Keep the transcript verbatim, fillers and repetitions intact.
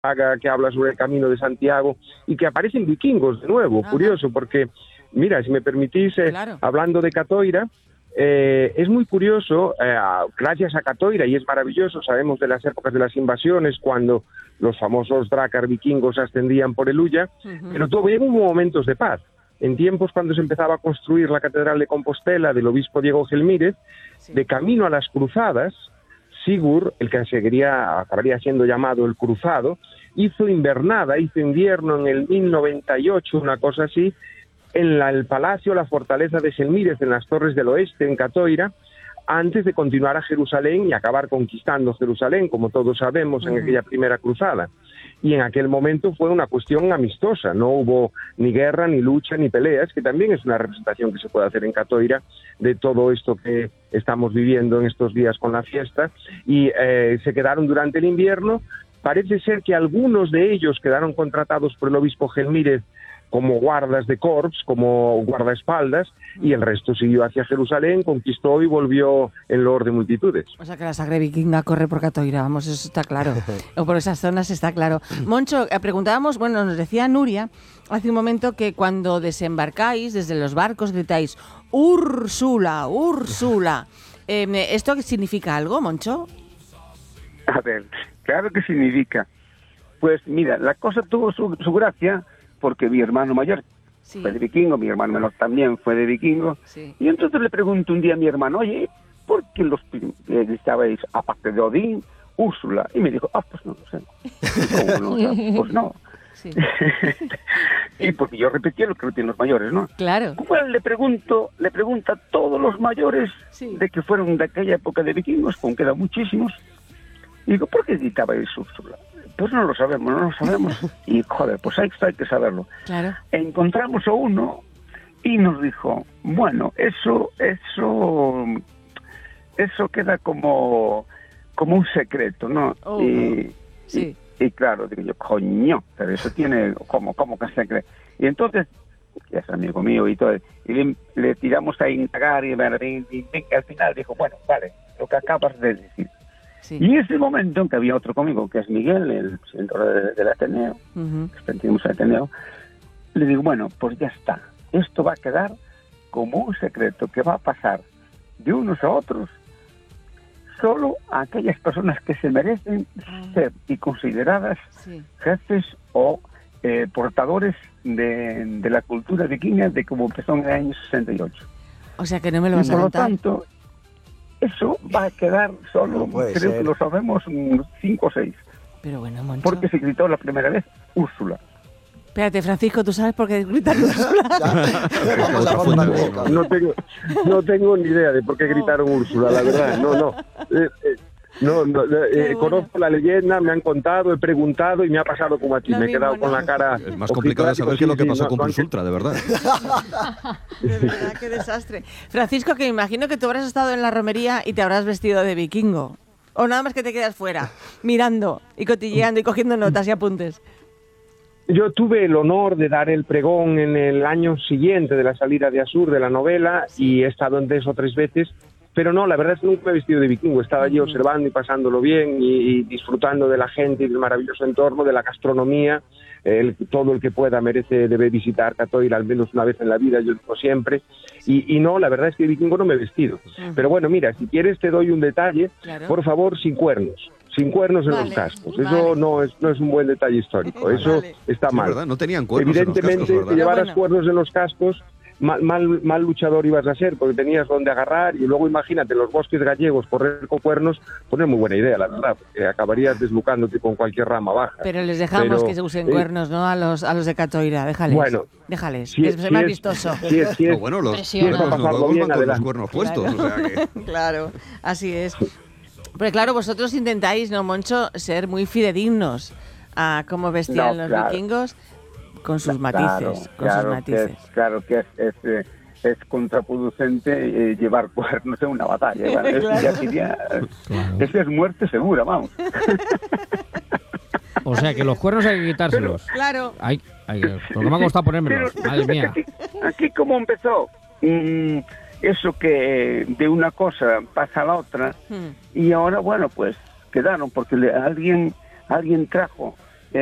que habla sobre el Camino de Santiago y que aparecen vikingos de nuevo. Ajá. Curioso, porque, mira, si me permitís, eh, claro. hablando de Catoira, eh, es muy curioso, eh, gracias a Catoira, y es maravilloso, sabemos de las épocas de las invasiones, cuando los famosos drácar vikingos ascendían por el Ulla, uh-huh. pero todavía hubo momentos de paz. En tiempos cuando se empezaba a construir la Catedral de Compostela del obispo Diego Gelmírez, sí. de camino a las cruzadas, Sigurd, el que seguiría, acabaría siendo llamado el Cruzado, hizo invernada, hizo invierno en el mil noventa y ocho, una cosa así, en la, el palacio, la fortaleza de Gelmírez, en las Torres del Oeste, en Catoira, antes de continuar a Jerusalén y acabar conquistando Jerusalén, como todos sabemos, en uh-huh. aquella primera cruzada. Y en aquel momento fue una cuestión amistosa, no hubo ni guerra, ni lucha, ni peleas, que también es una representación que se puede hacer en Catoira de todo esto que estamos viviendo en estos días con la fiesta, y eh, se quedaron durante el invierno. Parece ser que algunos de ellos quedaron contratados por el obispo Gelmírez como guardas de corps, como guardaespaldas, y el resto siguió hacia Jerusalén, conquistó y volvió en loor de multitudes. O sea que la sangre vikinga corre por Catoira, vamos, eso está claro. O por esas zonas está claro. Moncho, preguntábamos, bueno, nos decía Nuria hace un momento que cuando desembarcáis desde los barcos gritáis Úrsula, Úrsula. Eh, ¿Esto significa algo, Moncho? A ver, claro que significa. Pues mira, la cosa tuvo su, su gracia, porque mi hermano mayor sí. fue de vikingo, mi hermano menor también fue de vikingo, sí. y entonces le pregunto un día a mi hermano, oye, ¿por qué los eh, gritabais, aparte de Odín, Úrsula? Y me dijo, ah, pues no lo sé. ¿Cómo no? O sea, pues no. Sí. Y porque yo repetía lo que repiten los mayores, ¿no? Claro. Pues le pregunto, le pregunta a todos los mayores sí. de que fueron de aquella época de vikingos, con que eran muchísimos, y digo, ¿por qué gritabais Úrsula? Pues no lo sabemos, no lo sabemos. Y, joder, pues hay, hay que saberlo. Claro. Encontramos a uno y nos dijo, bueno, eso, eso, eso queda como, como un secreto, ¿no? Oh, y, no. Sí. y, y claro, digo yo, coño, pero eso tiene como, como que secreto. Y entonces, ya es amigo mío y todo, y le, le tiramos a indagar y, y, y, y al final dijo, bueno, vale, lo que acabas de decir. Sí. Y en ese momento en que había otro conmigo, que es Miguel, el centro de, del Ateneo, uh-huh. que pertenecemos al Ateneo, le digo, bueno, pues ya está. Esto va a quedar como un secreto que va a pasar de unos a otros solo a aquellas personas que se merecen uh-huh. ser y consideradas sí. jefes o eh, portadores de, de la cultura vikinga de como empezó en el año sesenta y ocho. O sea que no me lo vas y a contar. contar. Por lo tanto, eso va a quedar solo, no creo ser. que lo sabemos, cinco o seis. Pero bueno, Moncho. Porque se gritó la primera vez Úrsula. Espérate, Francisco, ¿tú sabes por qué gritan Úrsula? no, tengo, no tengo ni idea de por qué gritaron Úrsula, la verdad. No, no. Eh, eh, no, no eh, bueno. Conozco la leyenda, me han contado, he preguntado y me ha pasado como a ti. Me he quedado con la cara... Es más complicado de saber que lo que pasó sí, con no, Plus Ultra, de verdad. De verdad, qué desastre. Francisco, que me imagino que tú habrás estado en la romería y te habrás vestido de vikingo. O nada más que te quedas fuera, mirando y cotilleando y cogiendo notas y apuntes. Yo tuve el honor de dar el pregón en el año siguiente de la salida de Asur, de la novela, y he estado en dos o tres veces, pero no, la verdad es que nunca me he vestido de vikingo. Estaba allí observando y pasándolo bien y, y disfrutando de la gente y del maravilloso entorno, de la gastronomía. El, todo el que pueda merece, debe visitar Catoira al menos una vez en la vida, yo digo siempre. Y, y no, la verdad es que de vikingo no me he vestido. Uh-huh. Pero bueno, mira, si quieres te doy un detalle, claro. Por favor, sin cuernos. Sin cuernos en vale, los cascos. Vale. Eso no es no es un buen detalle histórico. Eso vale. está mal. ¿Verdad? No tenían cuernos Evidentemente, en los cascos, si llevaras bueno. cuernos en los cascos, mal, mal, mal luchador ibas a ser, porque tenías donde agarrar, y luego imagínate, los bosques gallegos, correr con cuernos, pues no es muy buena idea, la verdad, porque acabarías deslucándote con cualquier rama baja. Pero les dejamos Pero, que se usen eh, cuernos, ¿no? A los a los de Catoira, déjales. Bueno. Déjales, si es, que es si más es, vistoso. Si es, si es, no, bueno, los, los, los noruegos van con los cuernos puestos, claro. o sea que... Claro, así es. Pero claro, vosotros intentáis, ¿no, Moncho, ser muy fidedignos a cómo vestían no, los claro. vikingos con sus matices, claro, con claro sus matices. Que es, claro que es, es, es contraproducente eh, llevar cuernos en una batalla. ¿Vale? Eso ya sería, claro. Eso es muerte segura, vamos. O sea, que los cuernos hay que quitárselos. Pero, claro. Hay, hay, porque me ha costado ponérmelos, pero, madre mía. Aquí, aquí como empezó... Mm, eso que de una cosa pasa a la otra hmm. y ahora bueno pues quedaron porque le, alguien alguien trajo